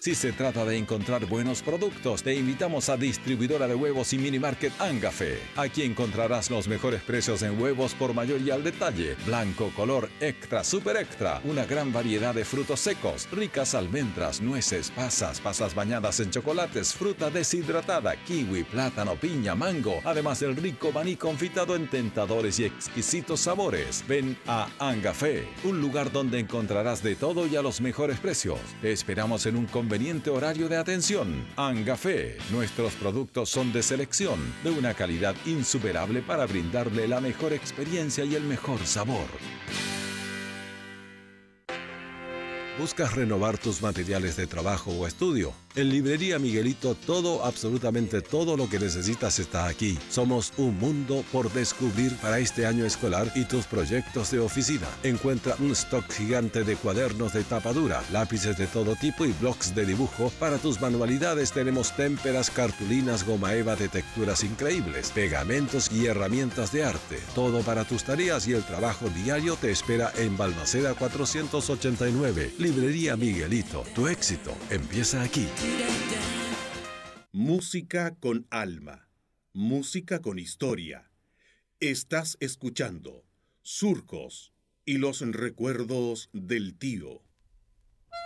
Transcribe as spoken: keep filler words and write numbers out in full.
Si se trata de encontrar buenos productos, te invitamos a Distribuidora de Huevos y Mini Market Angafe. Aquí encontrarás los mejores precios en huevos por mayor y al detalle. Blanco, color, extra, super extra. Una gran variedad de frutos secos, ricas almendras, nueces, pasas, pasas bañadas en chocolates, fruta deshidratada, kiwi, plátano, piña, mango. Además del rico maní confitado en tentadores y exquisitos sabores. Ven a Angafe, un lugar donde encontrarás de todo y a los mejores precios. Te esperamos en un conveniente horario de atención. Angafe, nuestros productos son de selección, de una calidad insuperable para brindarle la mejor experiencia y el mejor sabor. ¿Buscas renovar tus materiales de trabajo o estudio? En Librería Miguelito todo, absolutamente todo lo que necesitas está aquí. Somos un mundo por descubrir para este año escolar y tus proyectos de oficina. Encuentra un stock gigante de cuadernos de tapa dura, lápices de todo tipo y blocks de dibujo. Para tus manualidades tenemos témperas, cartulinas, goma eva de texturas increíbles, pegamentos y herramientas de arte. Todo para tus tareas y el trabajo diario te espera en Balmaceda cuatrocientos ochenta y nueve. Librería Miguelito, tu éxito empieza aquí. Música con alma, música con historia. Estás escuchando Surcos y los recuerdos del tío.